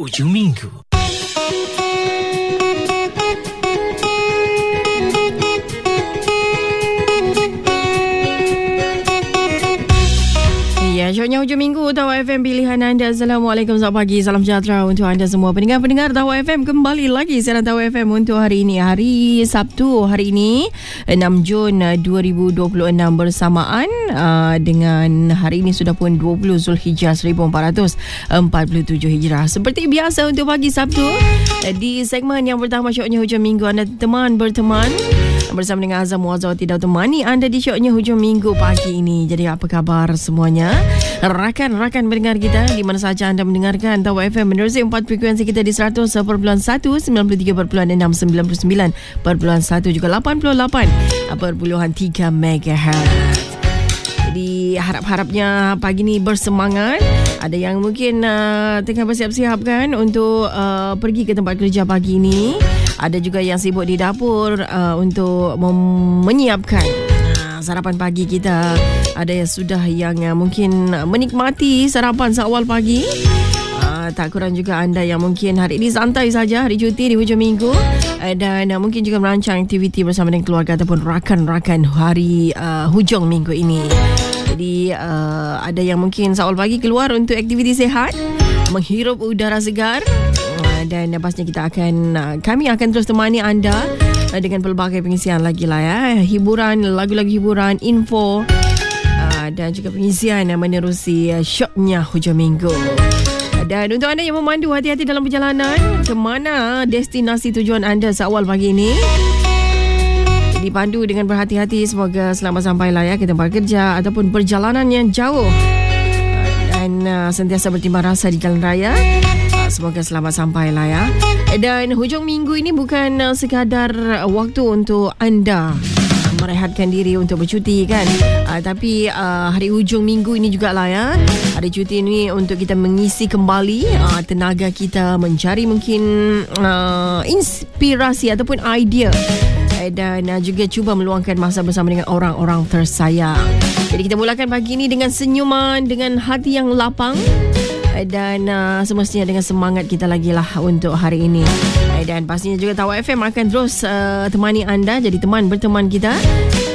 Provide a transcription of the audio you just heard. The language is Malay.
hujung minggu. Ya, syoknya hujung minggu Tawar FM pilihan anda. Assalamualaikum, selamat pagi, salam sejahtera untuk anda semua pendengar-pendengar Tawar FM. Kembali lagi siaran Tawar FM untuk hari ini, hari Sabtu, hari ini 6 Jun 2026 bersamaan dengan hari ini sudah pun 20 Zulhijjah 1447 Hijrah. Seperti biasa untuk pagi Sabtu, di segmen yang pertama syoknya hujung minggu, anda teman berteman bersama dengan Azam Muazzawati Daud temani anda di syoknya hujung minggu pagi ini. Jadi apa khabar semuanya? Rakan-rakan pendengar kita di mana saja anda mendengarkan Tawar FM menerusi 4 frekuensi kita di 100.1, 93.6, 99.1 juga 88.3 MHz. Jadi harap-harapnya pagi ni bersemangat. Ada yang mungkin tengah bersiap-siap kan untuk pergi ke tempat kerja pagi ini. Ada juga yang sibuk di dapur untuk menyiapkan sarapan pagi kita. Ada yang sudah yang mungkin menikmati sarapan seawal pagi. Tak kurang juga anda yang mungkin hari ini santai saja, hari cuti di hujung minggu, dan mungkin juga merancang aktiviti bersama dengan keluarga ataupun rakan-rakan hari hujung minggu ini. Jadi ada yang mungkin seawal pagi keluar untuk aktiviti sehat, menghirup udara segar, dan pastinya kami akan terus temani anda dengan pelbagai pengisian lagi lah ya, hiburan, lagu-lagu hiburan, info, dan juga pengisian yang menerusi syoknya hujung minggu. Dan untuk anda yang memandu, hati-hati dalam perjalanan ke mana destinasi tujuan anda seawal pagi ini. Dipandu dengan berhati-hati, semoga selamat sampailah ya ke tempat kerja ataupun perjalanan yang jauh, dan sentiasa bertimbang rasa di jalan raya. Semoga selamat sampailah ya. Dan hujung minggu ini bukan sekadar waktu untuk anda merehatkan diri untuk bercuti kan, tapi hari hujung minggu ini jugalah ya, hari cuti ini untuk kita mengisi kembali tenaga kita, mencari mungkin inspirasi ataupun idea, dan juga cuba meluangkan masa bersama dengan orang-orang tersayang. Jadi kita mulakan pagi ini dengan senyuman, dengan hati yang lapang, dan semestinya dengan semangat kita lagi lah untuk hari ini. Dan pastinya juga Tawar FM akan terus temani anda, jadi teman berteman kita